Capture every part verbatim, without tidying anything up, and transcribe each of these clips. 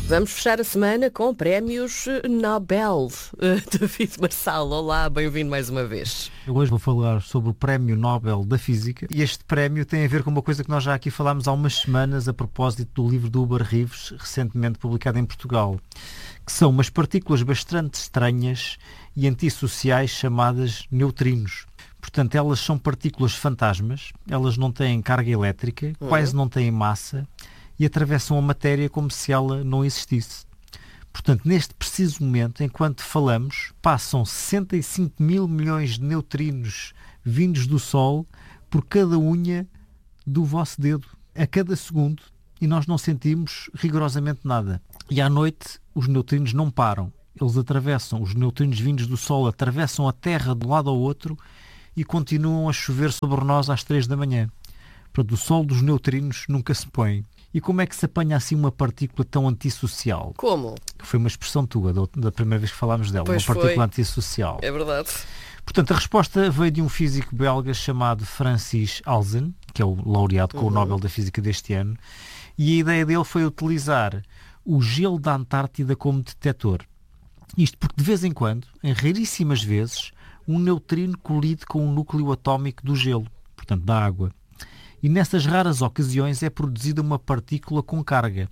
Vamos fechar a semana com prémios Nobel. Uh, David Marçal, olá, bem-vindo mais uma vez. Eu hoje vou falar sobre o Prémio Nobel da Física e este prémio tem a ver com uma coisa que nós já aqui falámos há umas semanas a propósito do livro do Huber Reeves, recentemente publicado em Portugal, que são umas partículas bastante estranhas e antissociais chamadas neutrinos. Portanto, elas são partículas fantasmas, elas não têm carga elétrica, uhum. quase não têm massa e atravessam a matéria como se ela não existisse. Portanto, neste preciso momento, enquanto falamos, passam sessenta e cinco mil milhões de neutrinos vindos do Sol por cada unha do vosso dedo, a cada segundo, e nós não sentimos rigorosamente nada. E à noite, os neutrinos não param. Eles atravessam, os neutrinos vindos do Sol atravessam a Terra de um lado ao outro e continuam a chover sobre nós às três da manhã. Portanto, o Sol dos neutrinos nunca se põe. E como é que se apanha assim uma partícula tão antissocial? Como? Foi uma expressão tua, da, da primeira vez que falámos dela, pois uma partícula foi. antissocial. É verdade. Portanto, a resposta veio de um físico belga chamado Francis Halzen, que é o laureado com uhum. o Nobel da Física deste ano, e a ideia dele foi utilizar o gelo da Antártida como detector. Isto porque, de vez em quando, em raríssimas vezes, um neutrino colide com o núcleo atómico do gelo, portanto, da água. E nessas raras ocasiões é produzida uma partícula com carga.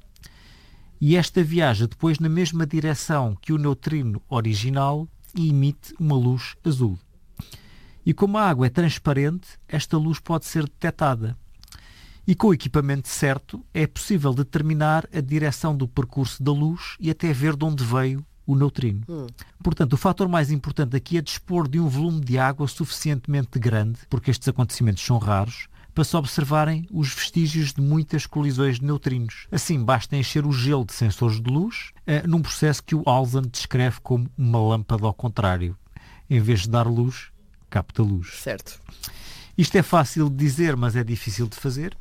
E esta viaja depois na mesma direção que o neutrino original e emite uma luz azul. E como a água é transparente, esta luz pode ser detectada. E com o equipamento certo é possível determinar a direção do percurso da luz e até ver de onde veio o neutrino. Hum. Portanto, o fator mais importante aqui é dispor de um volume de água suficientemente grande, porque estes acontecimentos são raros, para se observarem os vestígios de muitas colisões de neutrinos. Assim, basta encher o gelo de sensores de luz, uh, num processo que o Halzen descreve como uma lâmpada ao contrário. Em vez de dar luz, capta luz. Certo. Isto é fácil de dizer, mas é difícil de fazer.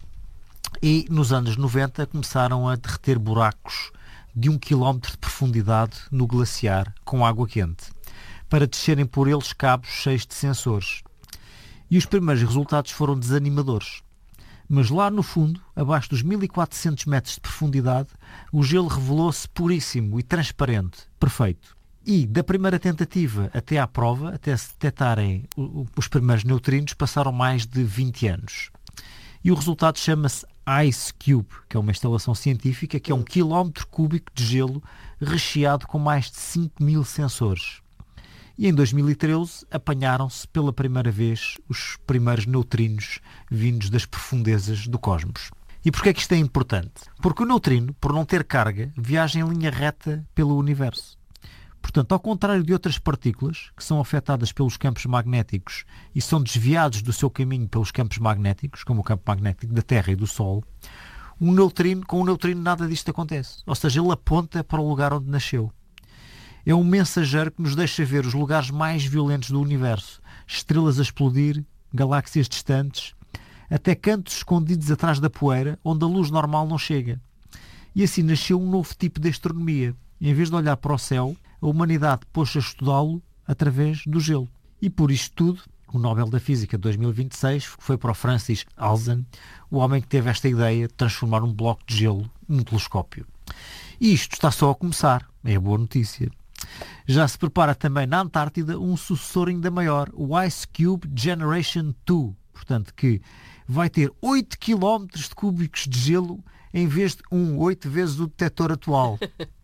E nos anos noventa começaram a derreter buracos de um quilómetro de profundidade no glaciar com água quente, para descerem por eles cabos cheios de sensores. E os primeiros resultados foram desanimadores. Mas lá no fundo, abaixo dos mil e quatrocentos metros de profundidade, o gelo revelou-se puríssimo e transparente, perfeito. E da primeira tentativa até à prova, até se detectarem os primeiros neutrinos, passaram mais de vinte anos. E o resultado chama-se Ice Cube, que é uma instalação científica, que é um quilómetro cúbico de gelo recheado com mais de cinco mil sensores. E em dois mil e treze apanharam-se pela primeira vez os primeiros neutrinos vindos das profundezas do cosmos. E porquê é que isto é importante? Porque o neutrino, por não ter carga, viaja em linha reta pelo universo. Portanto, ao contrário de outras partículas, que são afetadas pelos campos magnéticos e são desviados do seu caminho pelos campos magnéticos, como o campo magnético da Terra e do Sol, um neutrino, com um neutrino nada disto acontece. Ou seja, ele aponta para o lugar onde nasceu. É um mensageiro que nos deixa ver os lugares mais violentos do universo, estrelas a explodir, galáxias distantes, até cantos escondidos atrás da poeira, onde a luz normal não chega. E assim nasceu um novo tipo de astronomia. Em vez de olhar para o céu, a humanidade pôs-se a estudá-lo através do gelo. E por isto tudo, o Nobel da Física de dois mil e vinte e seis foi para o Francis Halzen, o homem que teve esta ideia de transformar um bloco de gelo num telescópio. E isto está só a começar. É a boa notícia. Já se prepara também na Antártida um sucessor ainda maior, o Ice Cube Generation dois, portanto que vai ter oito quilómetros de cúbicos de gelo em vez de um, oito vezes o detector atual.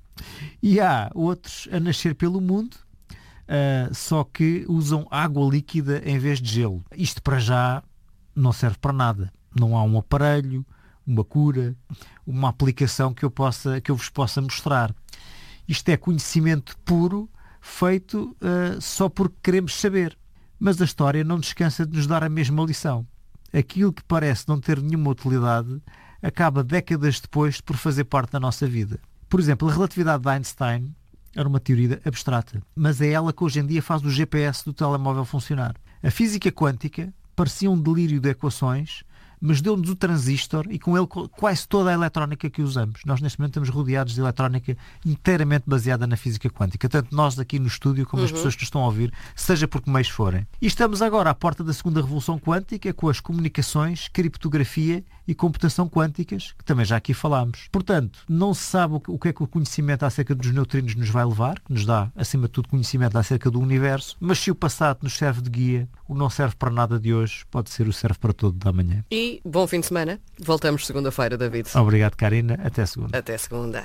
E há outros a nascer pelo mundo, uh, só que usam água líquida em vez de gelo. Isto para já não serve para nada. Não há um aparelho, uma cura, uma aplicação que eu, possa, que eu vos possa mostrar. Isto é conhecimento puro, feito uh, só porque queremos saber. Mas a história não descansa de nos dar a mesma lição. Aquilo que parece não ter nenhuma utilidade acaba décadas depois por fazer parte da nossa vida. Por exemplo, a relatividade de Einstein era uma teoria abstrata, mas é ela que hoje em dia faz o G P S do telemóvel funcionar. A física quântica parecia um delírio de equações, mas deu-nos o transistor e com ele quase toda a eletrónica que usamos. Nós neste momento estamos rodeados de eletrónica inteiramente baseada na física quântica, tanto nós aqui no estúdio como uhum. as pessoas que estão a ouvir, seja por que meios forem. E estamos agora à porta da segunda revolução quântica, com as comunicações, criptografia e computação quânticas, que também já aqui falámos. Portanto, não se sabe o que é que o conhecimento acerca dos neutrinos nos vai levar, que nos dá, acima de tudo, conhecimento acerca do universo, mas se o passado nos serve de guia, o não serve para nada de hoje pode ser o serve para todo da manhã. E bom fim de semana. Voltamos segunda-feira, David. Obrigado, Karina. Até segunda. Até segunda.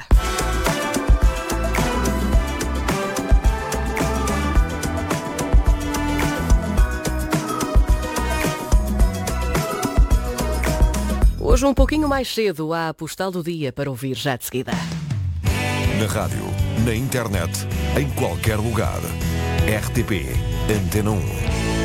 Hoje um pouquinho mais cedo há a postal do dia para ouvir já de seguida. Na rádio, na internet, em qualquer lugar. R T P Antena um.